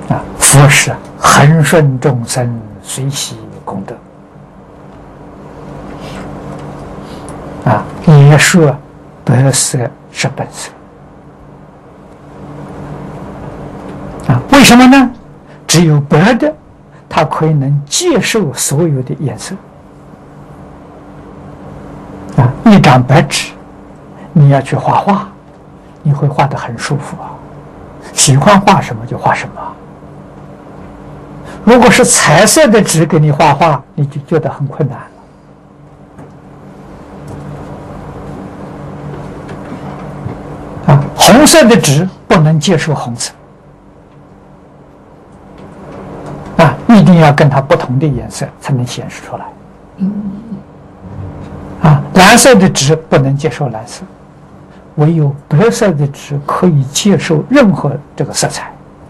佛是恒顺众生，随喜功德。也说白色是本色。为什么呢？只有白的，它可以能接受所有的颜色。一张白纸，你要去画画，你会画得很舒服喜欢画什么就画什么。如果是彩色的纸给你画画，你就觉得很困难了。红色的纸不能接受红色，一定要跟它不同的颜色才能显示出来。蓝色的纸不能接受蓝色，唯有白色的纸可以接受任何这个色彩。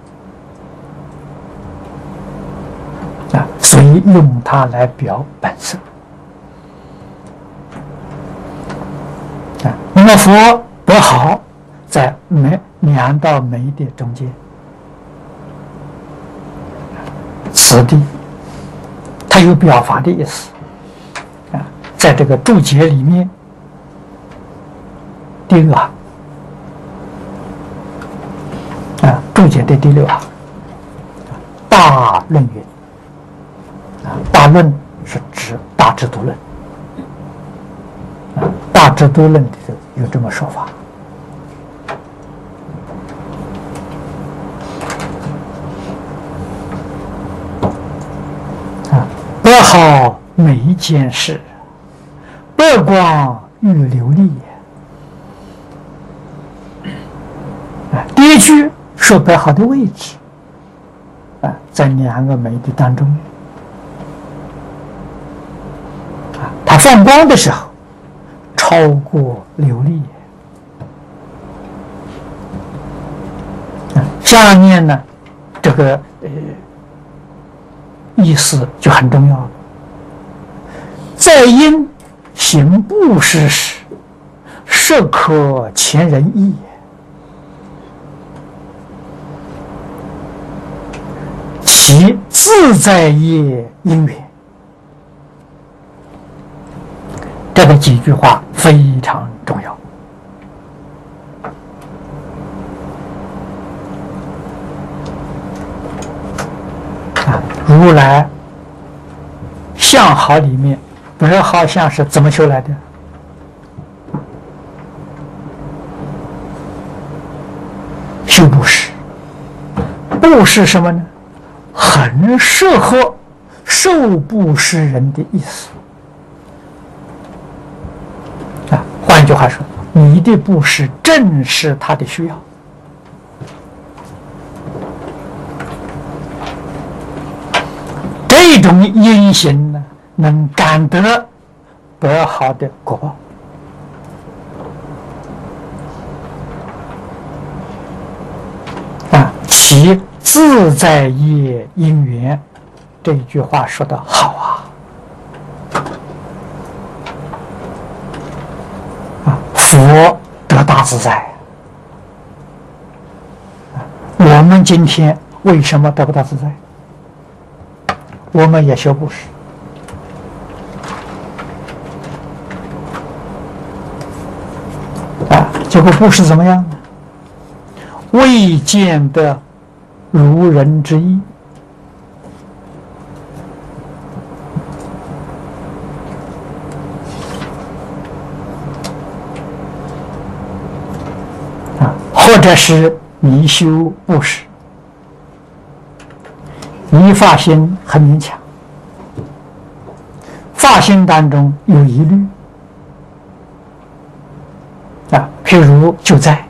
所以用它来表本色。那么佛白毫在两道眉的中间，此地它有表法的意思。在这个注解里面，第6行注解的第6行，大论云。大论是指大智度论，大智度论里头有这么说法。白毫眉间事，白光欲流利。第一句说白毫的位置，在两个眉的当中。它放光的时候，超过流利。下面呢，这个意思就很重要了。在因行布施时，设可前人意，其自在业因缘。这个几句话非常重要。如来相好里面，白毫相是怎么修来的？修布施。布施什么呢？很适合受布施人的意思。换句话说，你的布施正是他的需要。这种因行呢，能感得白毫的果报。其自在业因缘，这一句话说得好啊！佛得大自在。我们今天为什么得不到自在？我们也修布施，结果布施怎么样呢？未见得如人之意。或者是你修布施，你发心很勉强，发心当中有疑虑譬如救灾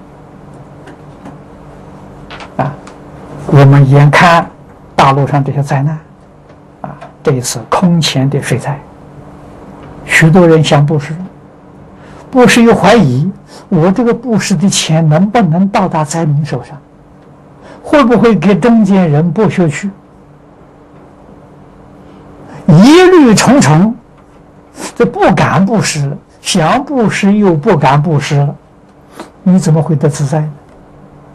我们眼看大陆上这些灾难这一次空前的水灾，许多人想布施，布施又怀疑我这个布施的钱能不能到达灾民手上，会不会给中间人剥削去，疑虑重重，这不敢布施了，想布施又不敢布施了，你怎么会得自在呢？